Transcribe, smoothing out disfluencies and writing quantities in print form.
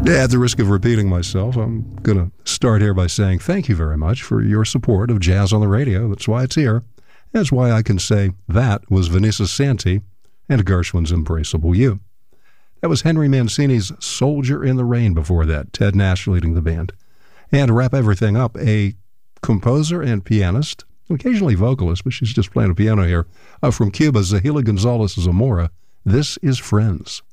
At the risk of repeating myself, I'm going to start here by saying thank you very much for your support of Jazz on the Radio. That's why it's here. That's why I can say that was Vanessa Santi and Gershwin's Embraceable You. That was Henry Mancini's Soldier in the Rain before that, Ted Nash leading the band. And to wrap everything up, a composer and pianist, occasionally vocalist, but she's just playing a piano here, from Cuba, Zahila Gonzalez Zamora. This is Friends.